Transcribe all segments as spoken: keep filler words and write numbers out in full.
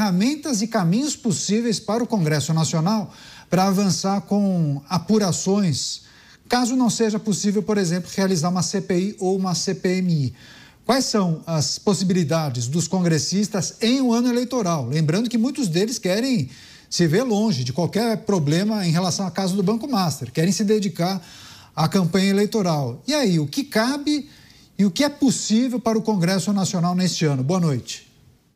ferramentas e caminhos possíveis para o Congresso Nacional para avançar com apurações, caso não seja possível, por exemplo, realizar uma C P I ou uma C P M I. Quais são as possibilidades dos congressistas em um ano eleitoral? Lembrando que muitos deles querem se ver longe de qualquer problema em relação ao caso do Banco Master, querem se dedicar à campanha eleitoral. E aí, o que cabe e o que é possível para o Congresso Nacional neste ano? Boa noite.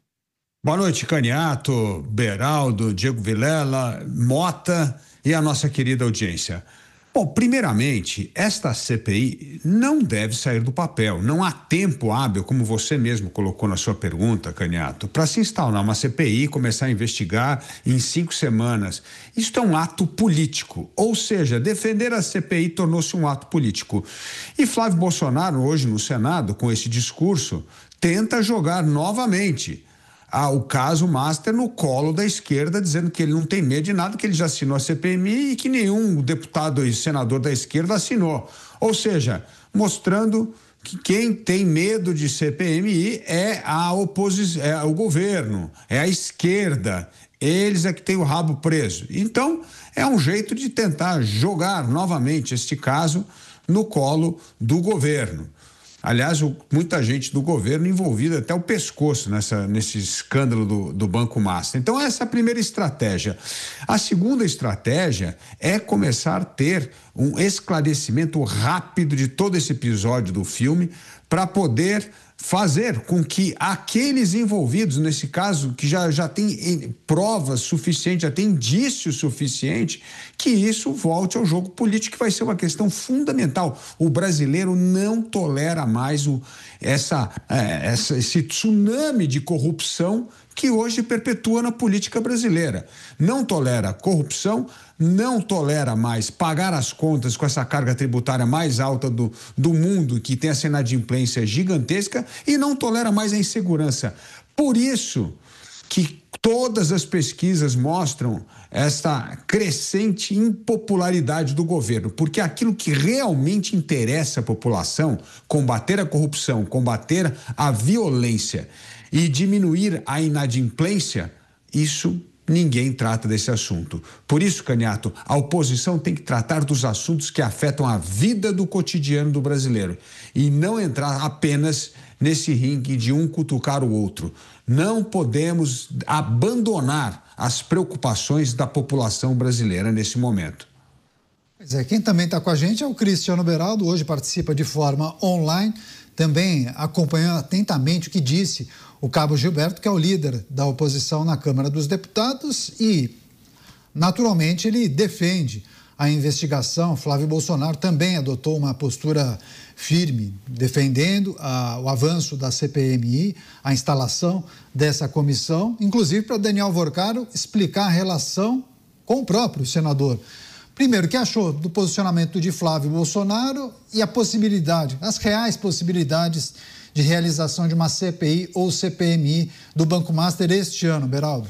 Boa noite, Caniato, Beraldo, Diego Vilela, Mota e a nossa querida audiência. Bom, primeiramente, esta C P I não deve sair do papel. Não há tempo hábil, como você mesmo colocou na sua pergunta, Caniato, para se instaurar uma C P I e começar a investigar em cinco semanas. Isto é um ato político, ou seja, defender a C P I tornou-se um ato político. E Flávio Bolsonaro, hoje no Senado, com esse discurso, tenta jogar novamente Ah, o caso Master no colo da esquerda, dizendo que ele não tem medo de nada, que ele já assinou a C P M I e que nenhum deputado e senador da esquerda assinou. Ou seja, mostrando que quem tem medo de C P M I é a oposição, é o governo, é a esquerda. Eles é que têm o rabo preso. Então, é um jeito de tentar jogar novamente este caso no colo do governo. Aliás, o, muita gente do governo envolvida até o pescoço nessa, nesse escândalo do, do Banco Master. Então, essa é a primeira estratégia. A segunda estratégia é começar a ter um esclarecimento rápido de todo esse episódio do filme para poder fazer com que aqueles envolvidos, nesse caso, que já, já tem provas suficientes, já tem indício suficiente, que isso volte ao jogo político, que vai ser uma questão fundamental. O brasileiro não tolera mais o, essa, é, essa, esse tsunami de corrupção que hoje perpetua na política brasileira. Não tolera corrupção, não tolera mais pagar as contas com essa carga tributária mais alta do, do mundo, que tem essa inadimplência gigantesca, e não tolera mais a insegurança. Por isso que todas as pesquisas mostram essa crescente impopularidade do governo, porque aquilo que realmente interessa a população, combater a corrupção, combater a violência e diminuir a inadimplência, isso ninguém trata desse assunto. Por isso, Caniato, a oposição tem que tratar dos assuntos que afetam a vida do cotidiano do brasileiro e não entrar apenas nesse ringue de um cutucar o outro. Não podemos abandonar as preocupações da população brasileira nesse momento. Pois é, quem também está com a gente é o Cristiano Beraldo, hoje participa de forma online, também acompanhando atentamente o que disse o Cabo Gilberto, que é o líder da oposição na Câmara dos Deputados, e, naturalmente, ele defende a investigação. Flávio Bolsonaro também adotou uma postura firme, defendendo a, o avanço da C P M I, a instalação dessa comissão, inclusive para Daniel Vorcaro explicar a relação com o próprio senador. Primeiro, o que achou do posicionamento de Flávio Bolsonaro e a possibilidade, as reais possibilidades de realização de uma C P I ou C P M I do Banco Master este ano, Beraldo?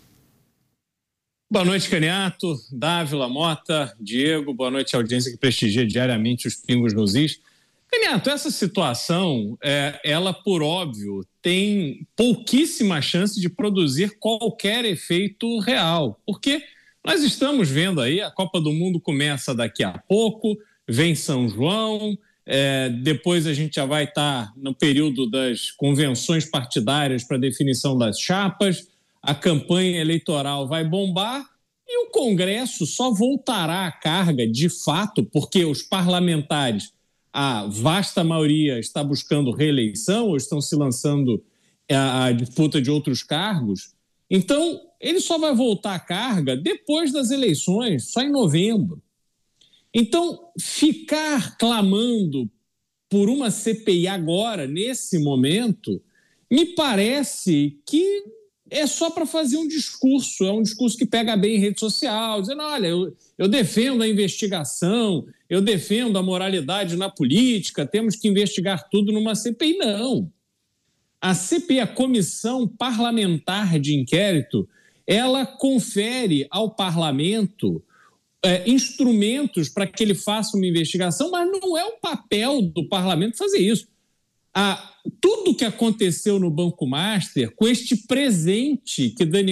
Boa noite, Caniato, Dávila, Mota, Diego, boa noite à audiência que prestigia diariamente os Pingos nos Is. Caniato, essa situação, é, ela, por óbvio, tem pouquíssima chance de produzir qualquer efeito real, porque nós estamos vendo aí, a Copa do Mundo começa daqui a pouco, vem São João, é, depois a gente já vai estar no período das convenções partidárias para definição das chapas, a campanha eleitoral vai bombar e o Congresso só voltará à carga de fato, porque os parlamentares, a vasta maioria está buscando reeleição ou estão se lançando à disputa de outros cargos. Então, ele só vai voltar à carga depois das eleições, só em novembro. Então, ficar clamando por uma C P I agora, nesse momento, me parece que é só para fazer um discurso, é um discurso que pega bem em rede social, dizendo, olha, eu, eu defendo a investigação, eu defendo a moralidade na política, temos que investigar tudo numa C P I. Não. A C P I, a Comissão Parlamentar de Inquérito, ela confere ao parlamento é, instrumentos para que ele faça uma investigação, mas não é o papel do parlamento fazer isso. Ah, tudo que aconteceu no Banco Master, com este presente que Daniel